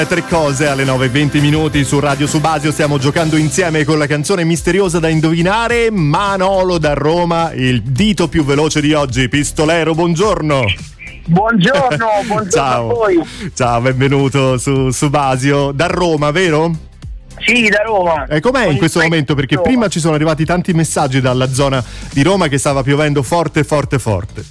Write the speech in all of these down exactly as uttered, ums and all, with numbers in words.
Tre cose alle nove e venti minuti su Radio Subasio. Stiamo giocando insieme con la canzone misteriosa da indovinare. Manolo da Roma, il dito più veloce di oggi. Pistolero, buongiorno. Buongiorno, buongiorno Ciao. a voi. Ciao, benvenuto su Subasio. Da Roma, vero? Sì, da Roma. E com'è in questo momento? Perché Roma. prima ci sono arrivati tanti messaggi dalla zona di Roma che stava piovendo forte, forte, forte.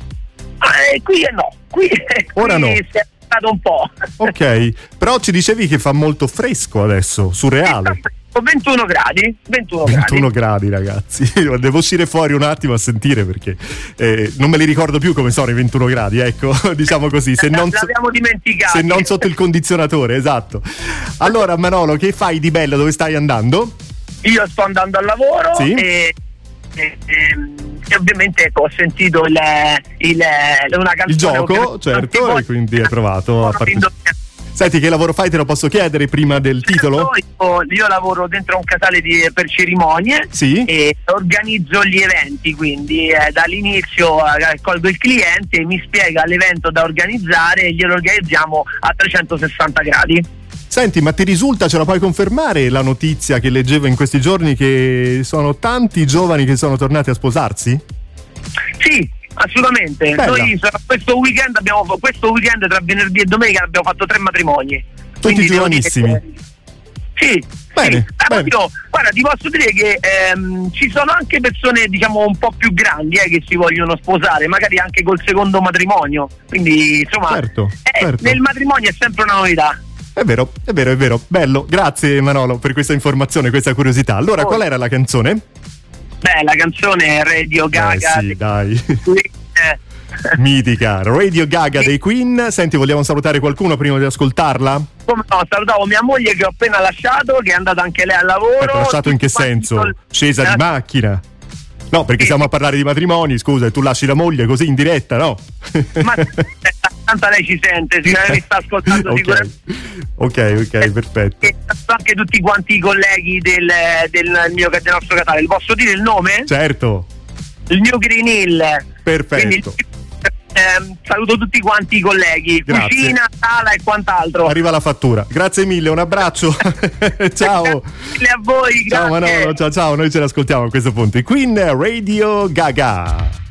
Eh, qui no, qui, Ora qui no. si è stato un po'. Ok, però ci dicevi che fa molto fresco adesso, surreale. ventuno gradi, ventuno, ventuno gradi. gradi, ragazzi. Devo uscire fuori un attimo a sentire perché eh, non me li ricordo più come sono i ventuno gradi, ecco, diciamo così, se non, so- L'abbiamo dimenticato. se non sotto il condizionatore, esatto. Allora Manolo, che fai di bello? Dove stai andando? Io sto andando al lavoro Sì? e, e, e, e ovviamente ecco, ho sentito il, il, una canzone. Il gioco, ovviamente non si certo, può- e quindi hai provato a sono partecipare. indovinare. Senti, che lavoro fai? Te lo posso chiedere prima del titolo? Io, io lavoro dentro un casale di, per cerimonie Sì. e organizzo gli eventi, quindi eh, dall'inizio eh, colgo il cliente, mi spiega l'evento da organizzare e glielo organizziamo a trecentosessanta gradi. Senti, ma ti risulta, ce la puoi confermare la notizia che leggevo in questi giorni che sono tanti giovani che sono tornati a sposarsi? Sì, assolutamente. Bella. Noi so- questo weekend abbiamo questo weekend tra venerdì e domenica abbiamo fatto tre matrimoni. Tutti Quindi devo giovanissimi. dire che- Sì, Bene, sì. Ah, ma bene. io, guarda, ti posso dire che ehm, ci sono anche persone, diciamo, un po' più grandi eh, che si vogliono sposare, magari anche col secondo matrimonio. Quindi, insomma, Certo, eh, certo. nel matrimonio è sempre una novità. È vero, è vero, è vero. Bello, grazie Manolo per questa informazione, questa curiosità. Allora, Oh. qual era la canzone? Beh, la canzone è Radio Gaga. Eh sì, dai. Eh, Mitica, Radio Gaga dei Queen. Senti, vogliamo salutare qualcuno prima di ascoltarla? come no, salutavo mia moglie che ho appena lasciato, che è andata anche lei al lavoro. Hai lasciato in che Tutti quanti senso? col- Scesa di Eh, macchina? No, perché Sì. stiamo a parlare di matrimoni, scusa, e tu lasci la moglie così in diretta, no? Ma eh, tanto lei ci sente, sicuramente mi sta ascoltando Ok. sicuramente. Ok, ok, perfetto. E anche tutti quanti i colleghi del, del mio del nostro canale. Posso dire il nome? Certo, Il mio Green Hill. perfetto. Quindi ehm, saluto tutti quanti i colleghi, Grazie. cucina, sala e quant'altro. Arriva la fattura. Grazie mille, un abbraccio. Ciao. Grazie a voi, Ciao grazie. Manolo, ciao ciao, noi ce l'ascoltiamo a questo punto. I Queen, Radio Gaga.